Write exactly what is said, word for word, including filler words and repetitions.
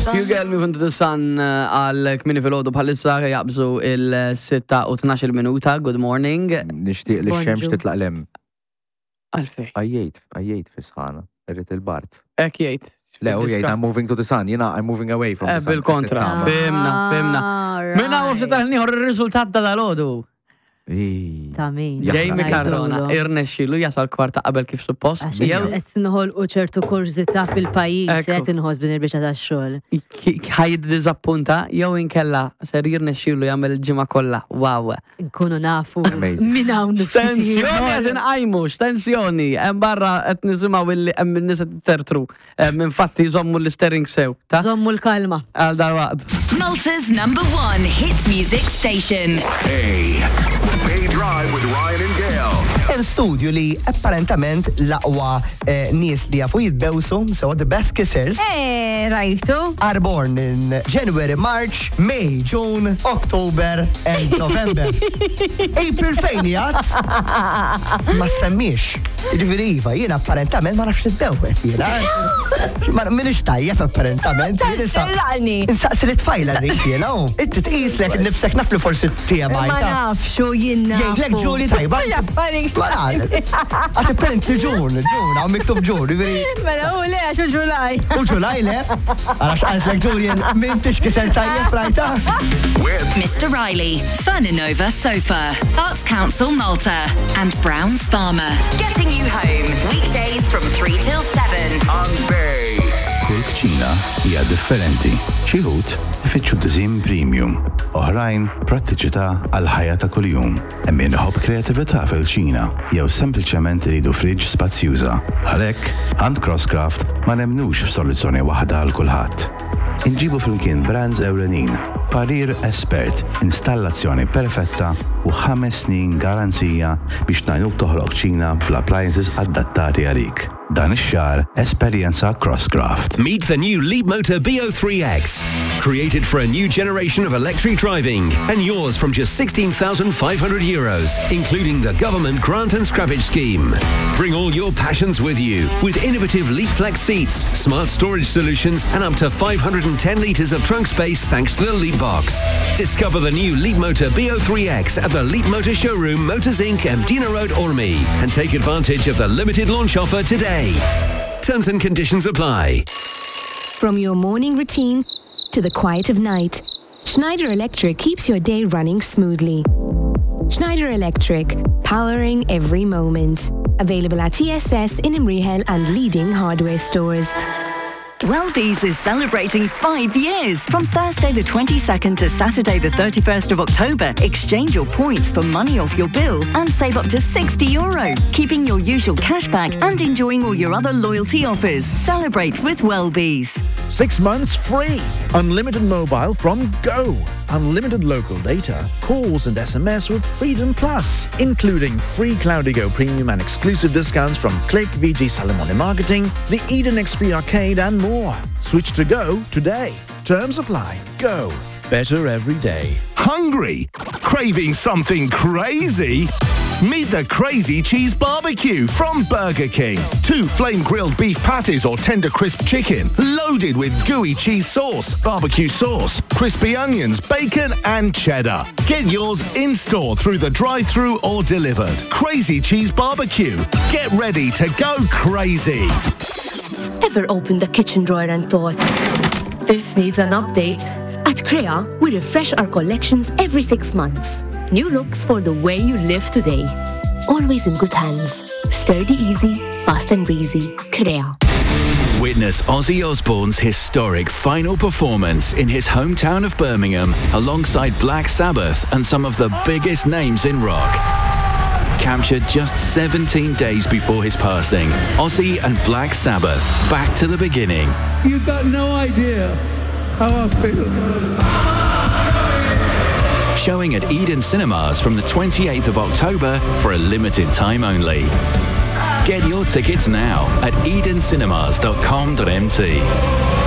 Few Girl Moving to the Sun għal kmini fil-ħodu bħalissa jaqbżu il-sitta u tnax-il minuta. Good morning. Nishtiq li x-xemx titlaq lem. Għalfej. Għajjejt, għajjejt fil-sħana. Irrit il-Bart. Ek jgħid. Le, u jgħid, I'm moving to the sun. Jina, I'm moving away from the sun. Bil-kontra. Fimna, fimna. Minna u f-sitaħni hor il-rizultat ta' dal-ħodu. Ta' min? Jamie Cardona, irnexxilu jasal kwarta qabel kif suppost. Qed nħolqu ċertu kurzita fil-pajjiż qed inħoss bin il-biċċa tax-xogħol. Ħajd diżappunta jew inkella ser jirnexxilu jagħmel il-ġimgħa kollha. Wow. Nkunu nafu minn hawn Tensjoni qed inqajmu, tensjoni. Hemm barra qed nisimgħu illi hemm min-nies qed tertru minn fatti jżommu l-istering sew. Żommu l-kalma. Għal dalwaqt. Malta's number one hit music station. Hey. Pay Drive with Ryan and Gail. Il-studio li apparentament laqwa nies li jafu jitbewsu, so the best kissers. Eh, rajtu? Are born in January, March, May, June, October and November. April fejn jgħat? Ma semmix. Ġifiriva, jien apparentament ma nafx id-dewes jiena. Ma minix tajjeb apparentament. Insaqsi li tfajla dik jiena. Inti tqislek nifsek naf li forsi tija bajta. Ma nafxu jien nafu. Jgħidlek ġuni tajba. Ma nafx. Għax apparent li ġun, ġun, għaw miktub ġun. Mela u le għax u ġulaj. U ġulaj le? Għax għazlek ġurien min tixkiser tajjeb rajta? Mister Riley, Furnanova Sofa, Arts Council Malta, and Brown's Farmer. Getting you home weekdays from three till seven. On Bay. Kull kċina hija differenti. Xi ħud ifittxu dizim premium, oħrajn prattiċità għal ħajja ta' kuljum. Hemm min iħobb kreatività fil-ċina jew sempliċement iridu friġġ spazzjuża. Għalhekk għand Crosscraft ma nemnux f'soluzzjoni waħda għal kulħadd. Inġibu flimkien brands ewlenin, parir espert, installazzjoni perfetta u ħames snin garanzija biex najnuk toħloq ċina bl-appliances adattati għalik. Dan ix-xahar esperjenza Crosscraft. Meet the new Leapmotor B O three X, created for a new generation of electric driving, and yours from just sixteen thousand five hundred euros, including the government grant and scrappage scheme. Bring all your passions with you, with innovative LeapFlex seats, smart storage solutions, and up to five hundred ten litres of trunk space thanks to the Leapbox. Discover the new Leapmotor B O three X at the Leapmotor showroom, Motors Incorporated, Emdina Road, Ormy, and take advantage of the limited launch offer today. Terms and conditions apply. From your morning routine to the quiet of night, Schneider Electric keeps your day running smoothly. Schneider Electric, powering every moment. Available at T S S in Imrihel and leading hardware stores. Wellbees is celebrating five years. From Thursday the twenty-second to Saturday the thirty-first of October, exchange your points for money off your bill and save up to sixty euro, keeping your usual cashback and enjoying all your other loyalty offers. Celebrate with Wellbees. Six months free. Unlimited mobile from Go. Unlimited local data, calls and S M S with Freedom Plus, including free Cloudigo Premium and exclusive discounts from Click, V G Salamone Marketing, the Eden X P Arcade and more. Switch to Go today. Terms apply. Go. Better every day. Hungry? Craving something crazy? Meet the Crazy Cheese Barbecue from Burger King. Two flame-grilled beef patties or tender crisp chicken, loaded with gooey cheese sauce, barbecue sauce, crispy onions, bacon and cheddar. Get yours in-store through the drive-thru or delivered. Crazy Cheese Barbecue. Get ready to go crazy. Ever opened the kitchen drawer and thought, this needs an update? At Crea, we refresh our collections every six months. New looks for the way you live today. Always in good hands. Sturdy easy, fast and breezy. Crea. Witness Ozzy Osbourne's historic final performance in his hometown of Birmingham alongside Black Sabbath and some of the biggest names in rock. Captured just seventeen days before his passing, Ozzy and Black Sabbath back to the beginning. You've got no idea how I feel. Showing at Eden Cinemas from the twenty-eighth of October for a limited time only. Get your tickets now at eden cinemas dot com dot m t.